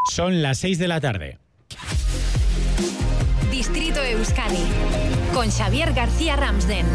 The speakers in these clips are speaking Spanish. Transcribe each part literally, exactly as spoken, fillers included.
Son las seis de la tarde. Distrito Euskadi, con Xavier García Ramsden.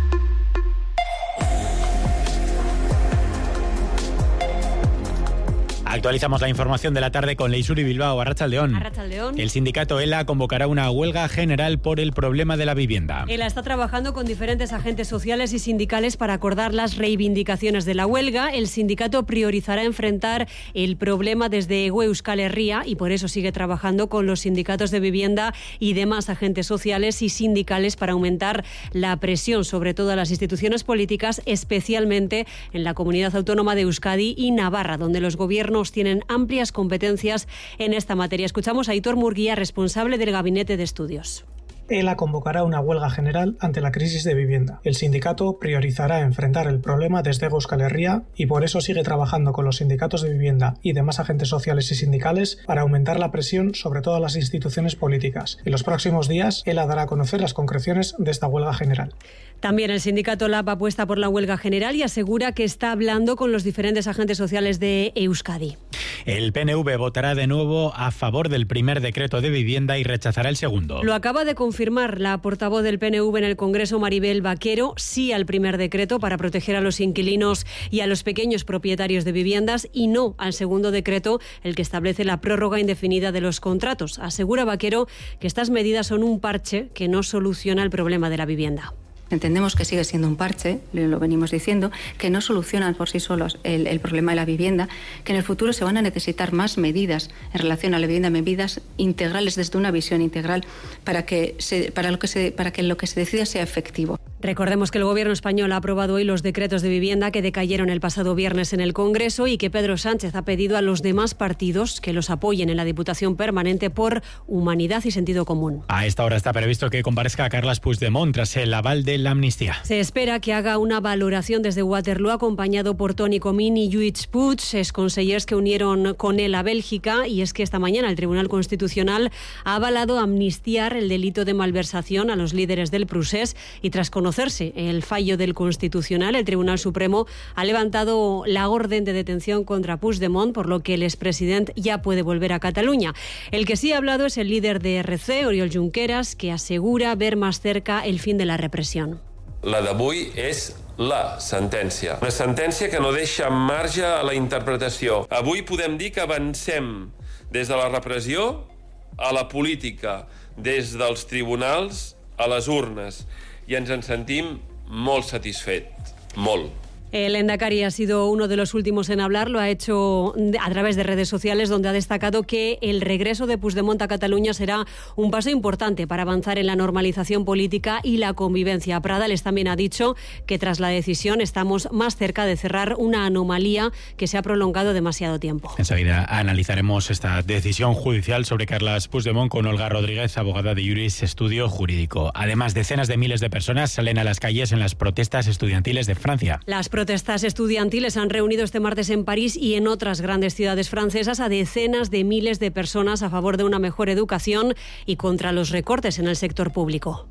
Actualizamos la información de la tarde con Leisuri Bilbao. Arratsaldeón. Arratsaldeón. El sindicato ELA convocará una huelga general por el problema de la vivienda. ELA está trabajando con diferentes agentes sociales y sindicales para acordar las reivindicaciones de la huelga. El sindicato priorizará enfrentar el problema desde Hego Euskal Herria y por eso sigue trabajando con los sindicatos de vivienda y demás agentes sociales y sindicales para aumentar la presión sobre todas las instituciones políticas, especialmente en la comunidad autónoma de Euskadi y Navarra, donde los gobiernos tienen amplias competencias en esta materia. Escuchamos a Aitor Murguía, responsable del Gabinete de Estudios. ELA convocará una huelga general ante la crisis de vivienda. El sindicato priorizará enfrentar el problema desde Hego Euskal Herria y por eso sigue trabajando con los sindicatos de vivienda y demás agentes sociales y sindicales para aumentar la presión sobre todas las instituciones políticas. En los próximos días, ELA dará a conocer las concreciones de esta huelga general. También el sindicato LAB apuesta por la huelga general y asegura que está hablando con los diferentes agentes sociales de Euskadi. El P N V votará de nuevo a favor del primer decreto de vivienda y rechazará el segundo. Lo acaba de confirmar la portavoz del P N V en el Congreso, Maribel Vaquero, sí al primer decreto para proteger a los inquilinos y a los pequeños propietarios de viviendas y no al segundo decreto, el que establece la prórroga indefinida de los contratos. Asegura Vaquero que estas medidas son un parche que no soluciona el problema de la vivienda. Entendemos que sigue siendo un parche, lo venimos diciendo, que no solucionan por sí solos el, el problema de la vivienda, que en el futuro se van a necesitar más medidas en relación a la vivienda, medidas integrales desde una visión integral para que, se, para lo que, se, para que lo que se decida sea efectivo. Recordemos que el Gobierno español ha aprobado hoy los decretos de vivienda que decayeron el pasado viernes en el Congreso y que Pedro Sánchez ha pedido a los demás partidos que los apoyen en la Diputación Permanente por humanidad y sentido común. A esta hora está previsto que comparezca Carles Puigdemont tras el aval de la amnistía. Se espera que haga una valoración desde Waterloo acompañado por Toni Comín y Lluís Puig, exconsellers que unieron con él a Bélgica, y es que esta mañana el Tribunal Constitucional ha avalado amnistiar el delito de malversación a los líderes del Procés y tras conocerse el fallo del Constitucional, el Tribunal Supremo ha levantado la orden de detención contra Puigdemont, por lo que el expresidente ya puede volver a Cataluña. El que sí ha hablado es el líder de R C, Oriol Junqueras, que asegura ver más cerca el fin de la represión. La d'avui és la sentència. Una sentència que no deixa marge a la interpretació. Avui podem dir que avancem des de la repressió a la política, des dels tribunals a les urnes, i ens en sentim molt satisfets, molt. El Endacari ha sido uno de los últimos en hablar, lo ha hecho a través de redes sociales, donde ha destacado que el regreso de Puigdemont a Cataluña será un paso importante para avanzar en la normalización política y la convivencia. Pradales también ha dicho que tras la decisión estamos más cerca de cerrar una anomalía que se ha prolongado demasiado tiempo. Enseguida analizaremos esta decisión judicial sobre Carles Puigdemont con Olga Rodríguez, abogada de Iuris Estudio Jurídico. Además, decenas de miles de personas salen a las calles en las protestas estudiantiles de Francia. Las protestas estudiantiles han reunido este martes en París y en otras grandes ciudades francesas a decenas de miles de personas a favor de una mejor educación y contra los recortes en el sector público.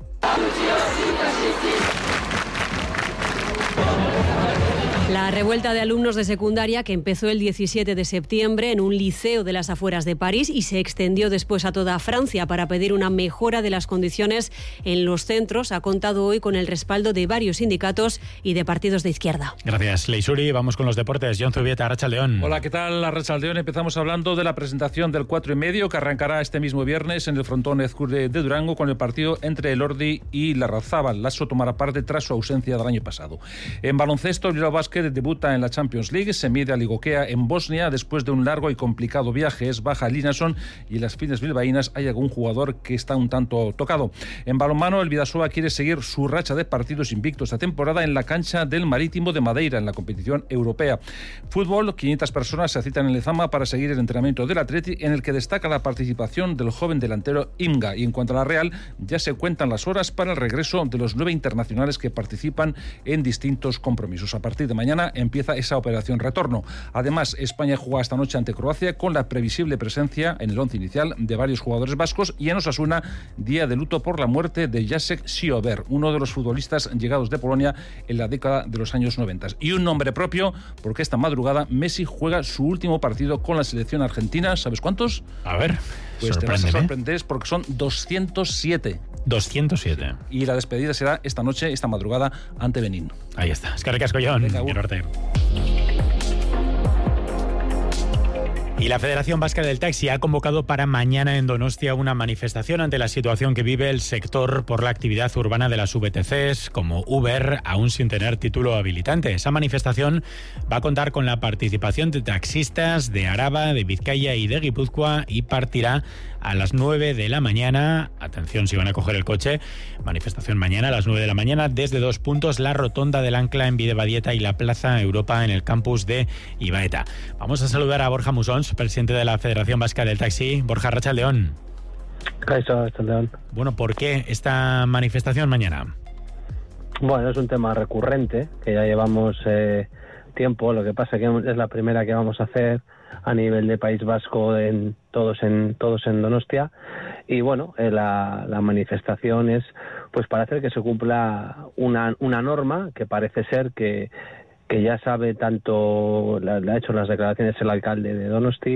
La revuelta de alumnos de secundaria, que empezó el diecisiete de septiembre en un liceo de las afueras de París y se extendió después a toda Francia para pedir una mejora de las condiciones en los centros, ha contado hoy con el respaldo de varios sindicatos y de partidos de izquierda. Gracias, Leisuri. Vamos con los deportes. Jon Zubieta, Arratsaldeón. Hola, ¿qué tal? Arratsaldeón. Empezamos hablando de la presentación del cuatro y medio que arrancará este mismo viernes en el frontón Ezcurre de Durango con el partido entre el Ordi y Larrazábal. Lasso tomará parte tras su ausencia del año pasado. En baloncesto, el Bilbao Basket debuta en la Champions League, se mide a Ligokea en Bosnia después de un largo y complicado viaje. Es baja Linason y en las filas bilbaínas hay algún jugador que está un tanto tocado. En balonmano, el Bidasoa quiere seguir su racha de partidos invictos esta temporada en la cancha del Marítimo de Madeira en la competición europea. Fútbol, quinientas personas se citan en Lezama para seguir el entrenamiento del Atleti, en el que destaca la participación del joven delantero Imga. Y en cuanto a la Real, ya se cuentan las horas para el regreso de los nueve internacionales que participan en distintos compromisos. A partir de mañana mañana empieza esa operación retorno. Además, España juega esta noche ante Croacia con la previsible presencia en el once inicial de varios jugadores vascos y en Osasuna, día de luto por la muerte de Jacek Siober, uno de los futbolistas llegados de Polonia en la década de los años noventa. Y un nombre propio, porque esta madrugada Messi juega su último partido con la selección argentina. ¿Sabes cuántos? A ver, pues te vas a sorprender porque son doscientos siete. doscientos siete. Y la despedida será esta noche, esta madrugada, ante Benín. Ahí está. Eskerrik asko, Jon. Norte. Y la Federación Vasca del Taxi ha convocado para mañana en Donostia una manifestación ante la situación que vive el sector por la actividad urbana de las V T Cs, como Uber, aún sin tener título habilitante. Esa manifestación va a contar con la participación de taxistas de Araba, de Vizcaya y de Guipúzcoa y partirá a las nueve de la mañana. Atención si van a coger el coche. Manifestación mañana a las nueve de la mañana desde dos puntos: la Rotonda del Ancla en Bidebadieta y la Plaza Europa en el campus de Ibaeta. Vamos a saludar a Borja Musons, presidente de la Federación Vasca del Taxi. Borja, Arratsaldeon. Arratsaldeon. Bueno, ¿por qué esta manifestación mañana? Bueno, es un tema recurrente que ya llevamos eh, tiempo. Lo que pasa que es la primera que vamos a hacer a nivel de País Vasco, en todos en todos en Donostia. Y bueno, eh, la, la manifestación es pues para hacer que se cumpla una, una norma que parece ser que que ya sabe tanto, le ha hecho las declaraciones el alcalde de Donosti,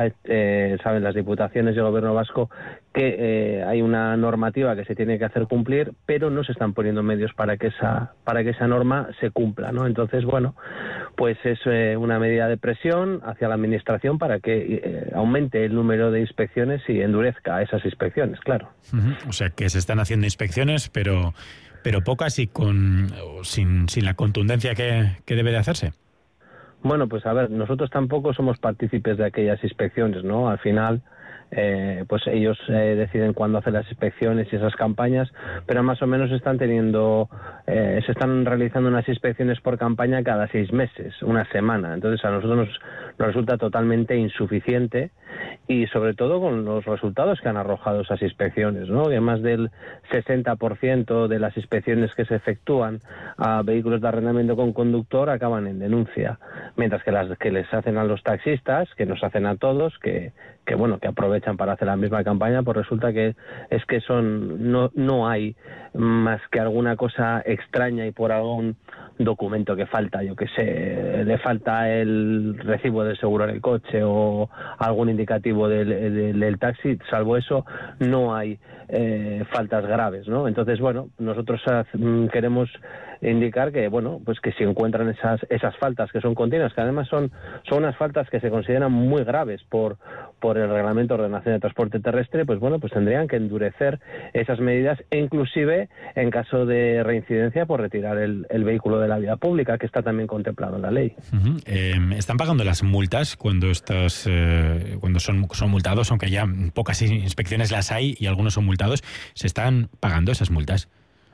eh, saben las diputaciones y el gobierno vasco, que eh, hay una normativa que se tiene que hacer cumplir, pero no se están poniendo medios para que esa para que esa norma se cumpla, ¿no? Entonces, bueno, pues es eh, una medida de presión hacia la administración para que eh, aumente el número de inspecciones y endurezca esas inspecciones, claro. Uh-huh. O sea, que se están haciendo inspecciones, pero... pero pocas y con sin, sin la contundencia que, que debe de hacerse. Bueno, pues a ver, nosotros tampoco somos partícipes de aquellas inspecciones, ¿no? Al final, eh, pues ellos eh, deciden cuándo hacer las inspecciones y esas campañas, pero más o menos están teniendo, eh, se están realizando unas inspecciones por campaña cada seis meses, una semana. Entonces a nosotros nos, nos resulta totalmente insuficiente, y sobre todo con los resultados que han arrojado esas inspecciones, ¿no? Que más del sesenta por ciento de las inspecciones que se efectúan a vehículos de arrendamiento con conductor acaban en denuncia, mientras que las que les hacen a los taxistas, que nos hacen a todos, que que bueno, que aprovechan para hacer la misma campaña, pues resulta que es que son no no hay más que alguna cosa extraña y por algún documento que falta, yo que sé, le falta el recibo de seguro en el coche o algún indicativo del, del, del taxi, salvo eso no hay eh, faltas graves, ¿no? Entonces, bueno, nosotros uh, queremos indicar que, bueno, pues que si encuentran esas esas faltas que son continuas, que además son son unas faltas que se consideran muy graves por por el Reglamento de Ordenación de Transporte Terrestre, pues bueno, pues tendrían que endurecer esas medidas e inclusive en caso de reincidencia por retirar el, el vehículo de la vía pública, que está también contemplado en la ley. Uh-huh. Eh, ¿Están pagando las multas cuando estas eh, cuando son son multados, aunque ya pocas inspecciones las hay y algunos son multados? ¿Se están pagando esas multas?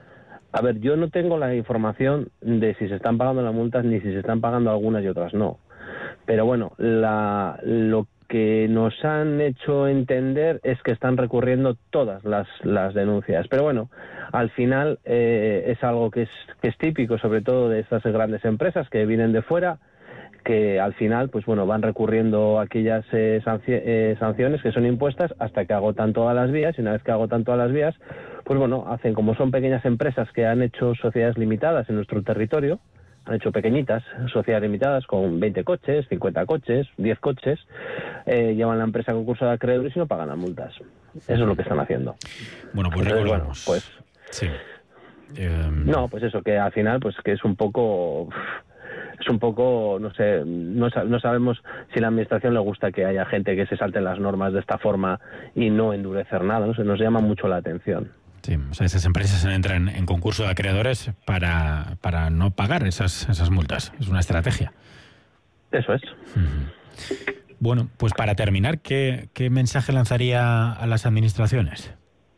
A ver, yo no tengo la información de si se están pagando las multas ni si se están pagando algunas y otras no. Pero bueno, la, lo que nos han hecho entender es que están recurriendo todas las, las denuncias. Pero bueno, al final eh, es algo que es, que es típico, sobre todo de estas grandes empresas que vienen de fuera, que al final, pues bueno, van recurriendo a aquellas eh, sanci- eh, sanciones que son impuestas hasta que agotan todas las vías, y una vez que agotan todas las vías, pues bueno, hacen como son pequeñas empresas que han hecho sociedades limitadas en nuestro territorio, han hecho pequeñitas sociedades limitadas con veinte coches, cincuenta coches, diez coches, eh, llevan la empresa a concurso de acreedores y no pagan las multas. Eso es lo que están haciendo. Bueno, pues Entonces, recordamos. Bueno, pues, sí. Um... No, pues eso, que al final, pues que es un poco... Es un poco, no sé, no, no sabemos si a la administración le gusta que haya gente que se salte las normas de esta forma y no endurecer nada, no sé, nos llama mucho la atención. Sí, o sea, esas empresas entran en concurso de acreedores para, para no pagar esas, esas multas. Es una estrategia. Eso es. Uh-huh. Bueno, pues para terminar, ¿qué, qué mensaje lanzaría a las administraciones?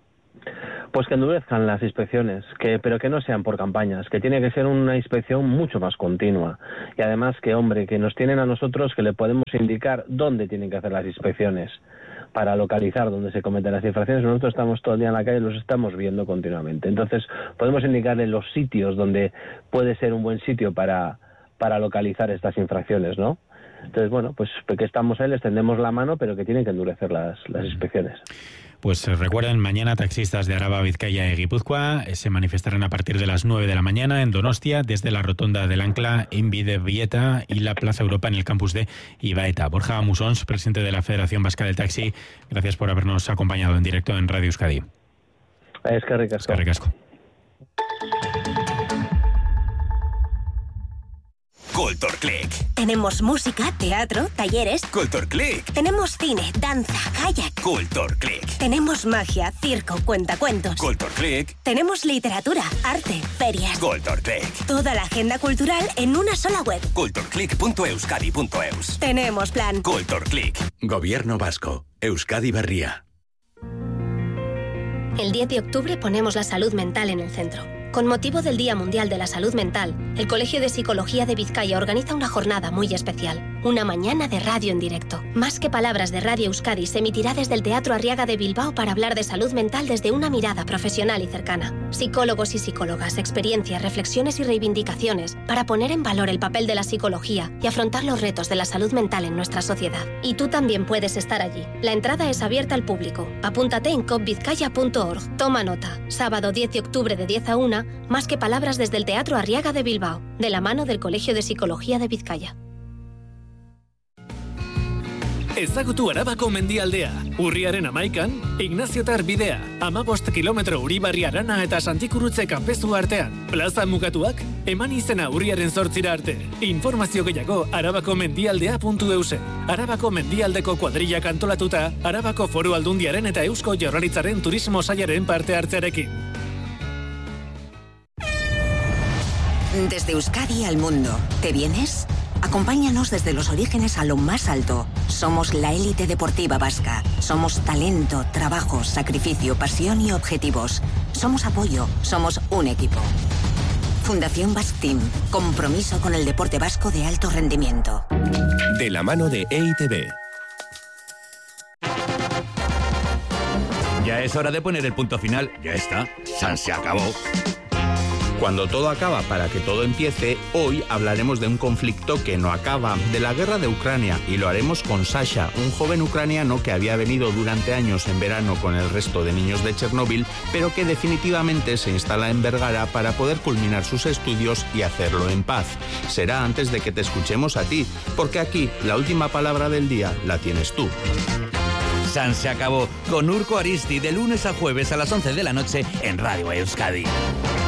Pues que endurezcan las inspecciones, que pero que no sean por campañas, que tiene que ser una inspección mucho más continua. Y además que, hombre, que nos tienen a nosotros que le podemos indicar dónde tienen que hacer las inspecciones para localizar dónde se cometen las infracciones. Nosotros estamos todo el día en la calle y los estamos viendo continuamente. Entonces, podemos indicarle los sitios donde puede ser un buen sitio para para localizar estas infracciones, ¿no? Entonces, bueno, pues que estamos ahí, les tendemos la mano, pero que tienen que endurecer las, las inspecciones. Pues recuerden, mañana taxistas de Araba, Vizcaya y Guipúzcoa se manifestarán a partir de las nueve de la mañana en Donostia, desde la Rotonda del Ancla, en Bidebieta y la Plaza Europa en el campus de Ibaeta. Borja Musons, presidente de la Federación Vasca del Taxi, gracias por habernos acompañado en directo en Radio Euskadi. Es que ricasco. Es que ricasco. Culture Click. Tenemos música, teatro, talleres. Culture Click. Tenemos cine, danza, kayak. Culture Click. Tenemos magia, circo, cuentacuentos. Culture Click. Tenemos literatura, arte, ferias. Culture Click. Toda la agenda cultural en una sola web. culture click punto euskadi punto eus. Tenemos plan. Culture Click. Gobierno Vasco. Euskadi Berria. El diez de octubre ponemos la salud mental en el centro. Con motivo del Día Mundial de la Salud Mental, el Colegio de Psicología de Vizcaya organiza una jornada muy especial. Una mañana de radio en directo. Más que palabras de Radio Euskadi se emitirá desde el Teatro Arriaga de Bilbao para hablar de salud mental desde una mirada profesional y cercana. Psicólogos y psicólogas, experiencias, reflexiones y reivindicaciones para poner en valor el papel de la psicología y afrontar los retos de la salud mental en nuestra sociedad. Y tú también puedes estar allí. La entrada es abierta al público. Apúntate en copvizcaya punto org. Toma nota. Sábado diez de octubre de diez a una, más que palabras desde el Teatro Arriaga de Bilbao, de la mano del Colegio de Psicología de Vizcaya. Ezagutu Arabako mendialdea. Urriaren amaikan, Ignaziotar bidea. Amabost kilometro Uribarri Arana eta Santikurutze kanpezu artean. Plaza mugatuak, eman izena urriaren zortzira arte. Informazio gehiago arabako mendialdea puntu eusen. Arabako mendialdeko kuadrillak antolatuta, Arabako Foru Aldundiaren eta Eusko Jaurlaritzaren turismo sailaren parte hartzearekin. Desde Euskadi al mundo. ¿Te vienes? Acompáñanos desde los orígenes a lo más alto. Somos la élite deportiva vasca. Somos talento, trabajo, sacrificio, pasión y objetivos. Somos apoyo. Somos un equipo. Fundación Basque Team. Compromiso con el deporte vasco de alto rendimiento. De la mano de E I T B. Ya es hora de poner el punto final. Ya está. San se acabó. Cuando todo acaba para que todo empiece, hoy hablaremos de un conflicto que no acaba, de la guerra de Ucrania, y lo haremos con Sasha, un joven ucraniano que había venido durante años en verano con el resto de niños de Chernóbil, pero que definitivamente se instala en Vergara para poder culminar sus estudios y hacerlo en paz. Será antes de que te escuchemos a ti, porque aquí la última palabra del día la tienes tú. San se acabó con Urko Aristi de lunes a jueves a las once de la noche en Radio Euskadi.